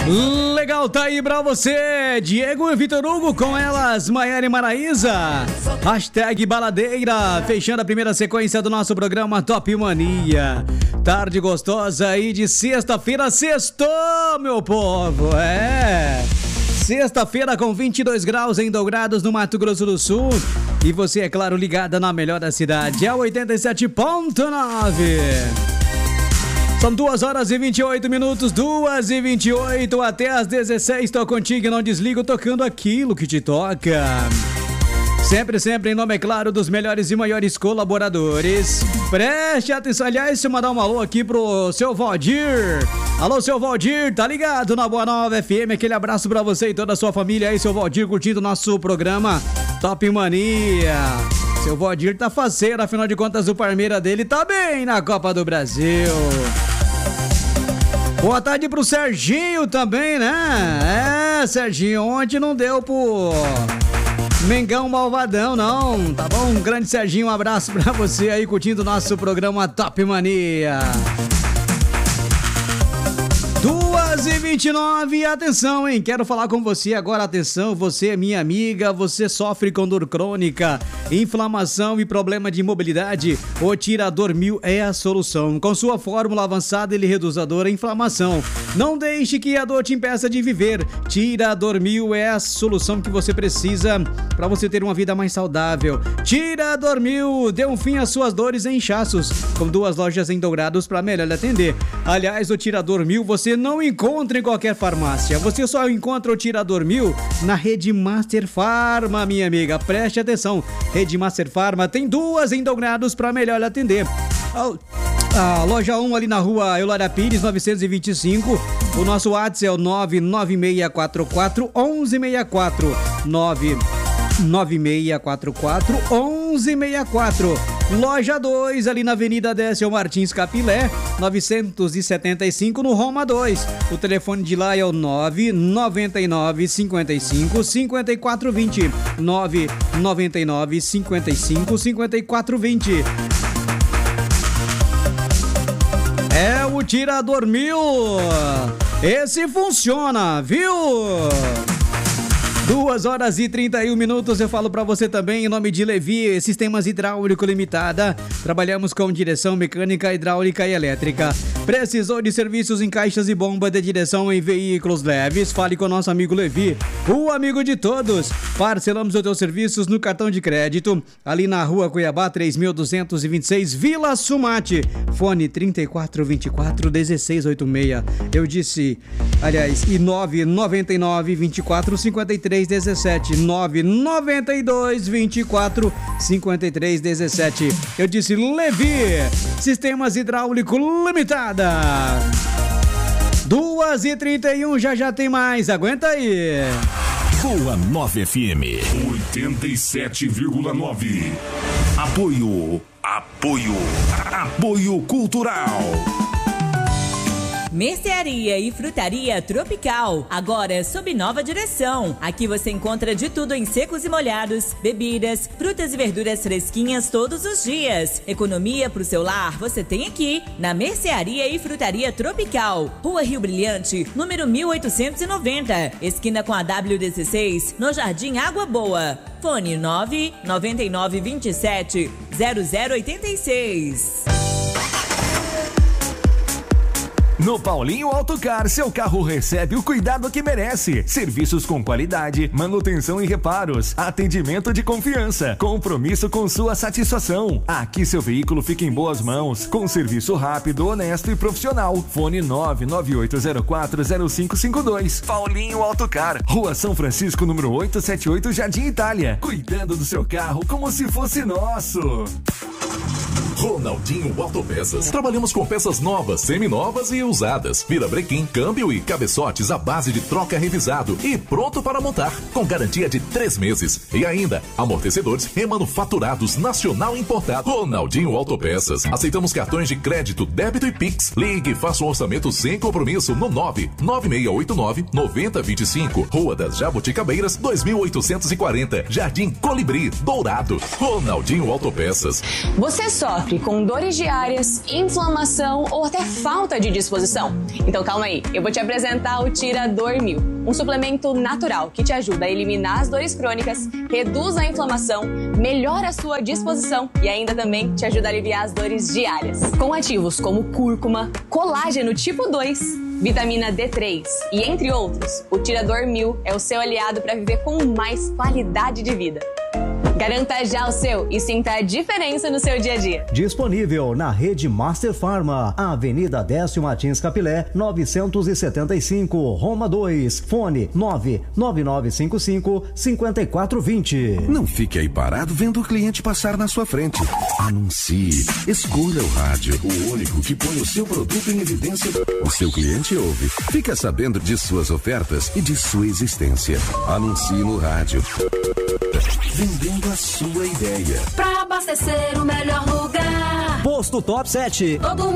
Legal, tá aí pra você, Diego e Vitor Hugo, com elas, Maiara e Maraísa. Hashtag Baladeira, fechando a primeira sequência do nosso programa Top Mania. Tarde gostosa aí de sexta-feira, sextou, meu povo, Sexta-feira com 22 graus em Dourados, no Mato Grosso do Sul. E você, é claro, ligada na melhor da cidade, é 87.9. São 2 horas e 28 minutos, 2h28 até as 16. Tô contigo e não desligo, tocando aquilo que te toca. Sempre em nome, é claro, dos melhores e maiores colaboradores. Preste atenção, aliás, deixa eu mandar um alô aqui pro seu Valdir. Alô, seu Valdir, tá ligado na Boa Nova FM? Aquele abraço pra você e toda a sua família aí, seu Valdir, curtindo o nosso programa Top Mania. Seu Valdir tá faceiro, afinal de contas o Parmeira dele tá bem na Copa do Brasil. Boa tarde pro Serginho também, né? Serginho, ontem não deu pro Mengão Malvadão, não, tá bom? Um grande Serginho, um abraço pra você aí, curtindo o nosso programa Top Mania. 2h29, atenção, hein? Quero falar com você agora, atenção, você é minha amiga, você sofre com dor crônica, inflamação e problema de mobilidade? O Tirador 1000 é a solução. Com sua fórmula avançada, ele reduz a dor e a inflamação. Não deixe que a dor te impeça de viver. Tirador 1000 é a solução que você precisa para você ter uma vida mais saudável. Tirador 1000 dê um fim às suas dores e inchaços, com 2 lojas em Dourados para melhor lhe atender. Aliás, o Tirador 1000 você não encontra em qualquer farmácia. Você só encontra o Tirador 1000 na Rede Master Farma, minha amiga. Preste atenção. Rede Master Farma tem 2 em Dourados para melhor lhe atender. A loja 1 ali na rua Eulália Pires, 925. O nosso WhatsApp é o 99644 1164. 99644 1164. Loja 2 ali na Avenida Décio Martins Capilé, 975 no Roma 2. O telefone de lá é o 999 55 5420. 999 55 5420. É o Tirador 1000. Esse funciona, viu? 2 horas e 31 minutos, eu falo pra você também em nome de Levi Sistemas Hidráulico Limitada. Trabalhamos com direção mecânica, hidráulica e elétrica. Precisou de serviços em caixas e bomba de direção em veículos leves? Fale com nosso amigo Levi, o amigo de todos. Parcelamos os teus serviços no cartão de crédito, ali na rua Cuiabá 3226, Vila Sumate. Fone 3424-1686. Eu disse, aliás, e 999-24-53-17. 992-24-53-17. Eu disse Levi Sistemas Hidráulico Limitada. 2h31, já tem mais, aguenta aí. Boa 9 FM 87,9. Apoio Cultural. Mercearia e Frutaria Tropical, agora sob nova direção. Aqui você encontra de tudo em secos e molhados, bebidas, frutas e verduras fresquinhas todos os dias. Economia pro seu lar você tem aqui, na Mercearia e Frutaria Tropical. Rua Rio Brilhante, número 1890, esquina com a W16, no Jardim Água Boa. Fone 99927-0086. No Paulinho Autocar, seu carro recebe o cuidado que merece. Serviços com qualidade, manutenção e reparos, atendimento de confiança, compromisso com sua satisfação. Aqui seu veículo fica em boas mãos, com serviço rápido, honesto e profissional. Fone 998040552. Paulinho Autocar, Rua São Francisco, número 878, Jardim Itália. Cuidando do seu carro como se fosse nosso. Ronaldinho Autopeças. Trabalhamos com peças novas, seminovas e usadas. Virabrequim, câmbio e cabeçotes à base de troca revisado e pronto para montar, com garantia de 3 meses. E ainda, amortecedores remanufaturados nacional importado. Ronaldinho Autopeças. Aceitamos cartões de crédito, débito e Pix. Ligue e faça um orçamento sem compromisso no 99689-9025. Rua das Jabuticabeiras, 2840. Jardim Colibri, Dourado. Ronaldinho Autopeças. Você sofre sofre com dores diárias, inflamação ou até falta de disposição? Então calma aí, eu vou te apresentar o Tirador 1000, um suplemento natural que te ajuda a eliminar as dores crônicas, reduz a inflamação, melhora a sua disposição e ainda também te ajuda a aliviar as dores diárias. Com ativos como cúrcuma, colágeno tipo 2, vitamina D3 e entre outros, o Tirador 1000 é o seu aliado para viver com mais qualidade de vida. Garanta já o seu e sinta a diferença no seu dia a dia. Disponível na rede Master Pharma, Avenida Décio Martins Capilé, 975, Roma 2. Fone 99955-5420. Não fique aí parado vendo o cliente passar na sua frente. Anuncie. Escolha o rádio, o único que põe o seu produto em evidência. O seu cliente ouve. Fica sabendo de suas ofertas e de sua existência. Anuncie no rádio. Vendendo a sua ideia. Pra abastecer o melhor lugar. Posto Top 7. Todo